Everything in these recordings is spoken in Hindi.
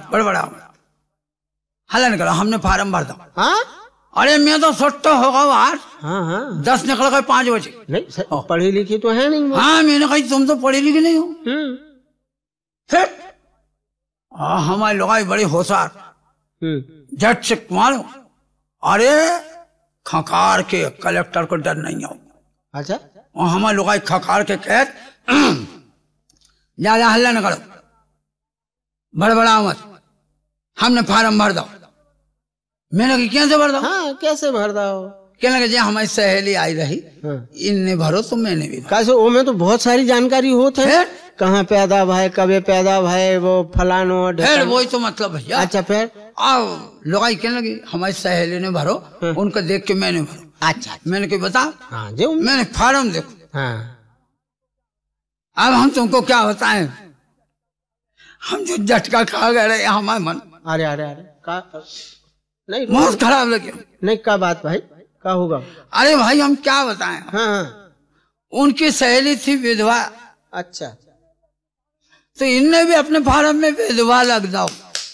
बड़बड़ा हल्ला निकला, हमने फार्म भर दो। हाँ अरे मैं तो सोचता होगा बाहर। हाँ हाँ 10 निकल गए 5 बजे। नहीं पढ़ी लिखी तो है नहीं। हाँ मैंने कहा तुम तो पढ़ी लिखी नहीं हो। फिर हमारे लोग बड़ी होशियार, झट से मारो, अरे खकार के कलेक्टर को डर नहीं हो। अच्छा और हमारे लोग खकार के कहत ज्यादा हल्ला न करो, बड़बड़ा मत, हमने फार्म भर दो। मैंने कहा कैसे भर दो? हाँ कैसे भर दो? कहने लगे हमारी सहेली आई रही, इनने भरो तो मैंने भी। कैसे? वो में तो बहुत सारी जानकारी होती है, कहाँ पैदा भाई, कबे पैदा भाई, वो फलानो वही तो मतलब भैया। अच्छा फिर आओ लोगाई कहने लगी हमारी सहेली ने भरो, उनको देख के मैंने भरो। अच्छा मैंने कहा बताओ। हाँ जो मैंने फार्म देखो। हाँ अब हम तुमको क्या बताएं, हम जो झटका खा गए हमारे मन। अरे अरे अरे का नहीं बहुत खराब लगे। नहीं क्या बात भाई, क्या होगा? अरे भाई हम क्या बताएं। हाँ उनकी सहेली थी विधवा। अच्छा तो इनने भी अपने फार्म में विधवा लग जाओ।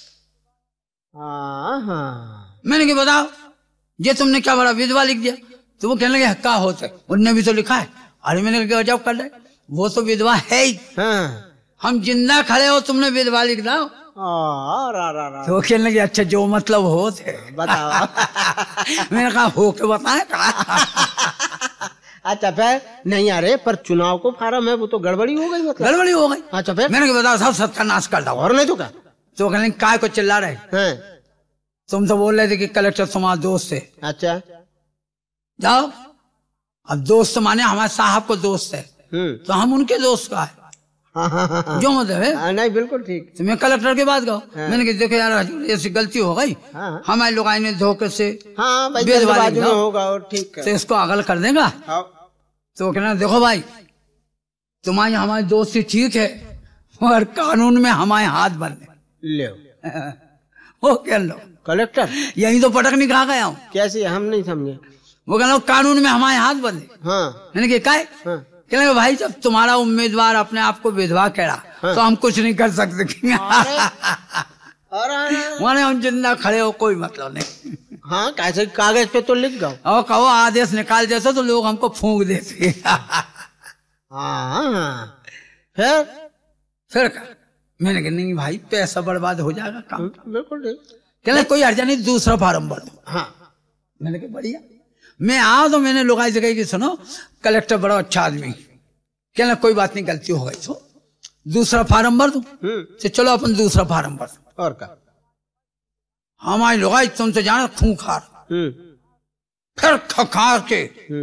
हाँ मैंने क्या बताओ ये तुमने क्या बड़ा विधवा लिख दिया? तो वो कहने लगे हक्का होता है, उनने भी तो लिखा है। अरे मैंने क्या जब कर ले, वो तो विधवा है ही। हाँ हम जिंदा खड़े हो, तुमने विधवा लिख दो। तो कहने लगे अच्छा जो मतलब हो थे बताओ। मैंने कहा हो के बताए। अच्छा फिर नहीं अरे पर चुनाव को फार्म है वो तो गड़बड़ी हो गई, मतलब गड़बड़ी हो गई। अच्छा फिर मैंने बताया सब सत्यानाश कर दो। और नहीं तो क्या? तो कहने काय को चिल्ला रहे हैं? तुम तो बोल रहे थे कि कलेक्टर तुम्हारा दोस्त है। अच्छा जाओ, अब दोस्त माने हमारे साहब को दोस्त है, तो हम उनके दोस्त का है। हाँ, जो मतलब है नहीं बिल्कुल ठीक। तो मैं कलेक्टर की बात कहूँ। मैंने कहा देखो यार ऐसी गलती हो गई, हमारे लोग ने धोखे से होगा और ठीक है तो इसको अगल कर देगा। तो कहना देखो भाई तुम्हारी हमारी दोस्ती ठीक है, मगर कानून में हमारे हाथ बंधे ले। वो कह लो कलेक्टर यही तो पटक नहीं खा गया हूँ। कैसे? हम नहीं समझे। वो कह लो कानून में हमारे हाथ बंधे। हाँ मैंने कहा कहने भाई जब तुम्हारा उम्मीदवार अपने आप को विधवा कह रहा तो हम कुछ नहीं कर सकते। माने हम जिंदा खड़े हो कोई मतलब नहीं। हाँ कैसे? कागज पे तो लिख दो और कहो आदेश निकाल देते तो लोग हमको फूंक देते। हाँ फिर मैंने कहा नहीं भाई पैसा बर्बाद हो जाएगा काम। बिल्कुल नहीं। कहना कोई अर्जा नहीं, दूसरा फार्म भर दो। हाँ मैंने कहा बढ़िया। मैं आओ तो मैंने लोग से कही कि सुनो कलेक्टर बड़ा अच्छा आदमी, कहना कोई बात नहीं गलती हो गई तो दूसरा फार्म भर दूं। तो चलो अपन दूसरा फार्म भर दो। और का हमारी लोग तुम तो जाना खूंखार। फिर खखार के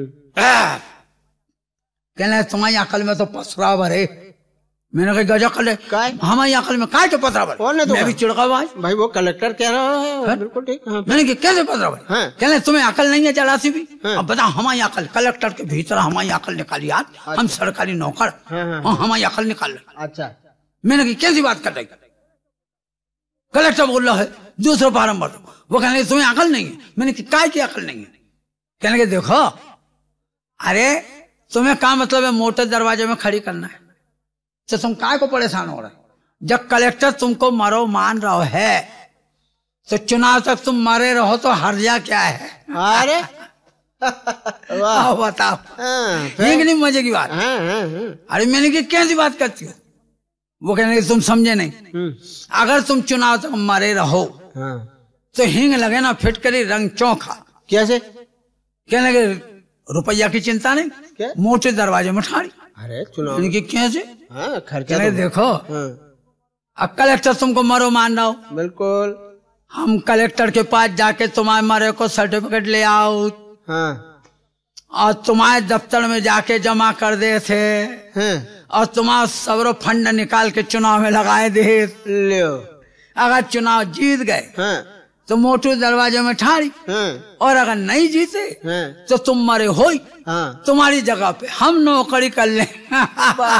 कहना तुम्हारी अकल में तो पसरा भरे। मैंने कहा गजा कर ले, हमारी अकल में काय तो पतरा भरे। मैं भी चिड़का भाई वो कलेक्टर कह रहा है बिल्कुल ठीक। मैंने कहा कैसे पतरा भरे? कहने तुम्हें अकल नहीं है जरा सी भी? अब बताओ हमारी अकल, कलेक्टर के भीतर हमारी अकल निकाली यार। हम सरकारी नौकर, हमारी अकल निकाल ले। अच्छा मैंने कहा कैसी बात कर रही? कलेक्टर बोल रहा है दूसरा फार्म भर दो। वो कहने तुम्हें अकल नहीं है। मैंने कहा काय की अकल नहीं है? कहने के देखो अरे तुम्हें क्या मतलब है मोटे दरवाजे में खड़ी करना है, तो तुम काय को परेशान हो रहे? जब कलेक्टर तुमको मरो मान रहा है तो चुनाव तक तुम मरे रहो तो हर्जा क्या है? अरे वाह बताओ, नहीं मजे की बात। अरे मैंने की कैसी बात करती हो? वो कहने कि तुम समझे नहीं, अगर तुम चुनाव तक मरे रहो तो हींग लगे ना फिटकरी रंग चौखा। कैसे? कहने के रुपया की चिंता नहीं, मोटे दरवाजे में ठाड़ी। अरे चुनाव की कैसे? खर्चा तो देखो अब कलेक्टर तुमको मरो मान रहा हो, बिल्कुल हम कलेक्टर के पास जाके तुम्हारे मरे को सर्टिफिकेट ले आओ और तुम्हारे दफ्तर में जाके जमा कर दे थे और तुम्हारा सबरो फंड निकाल के चुनाव में लगाए दे। अगर चुनाव जीत गए तो मोटू दरवाजे में ठाड़ी, और अगर नहीं जीते तो तुम मरे हो, तुम्हारी जगह पे हम नौकरी कर लें।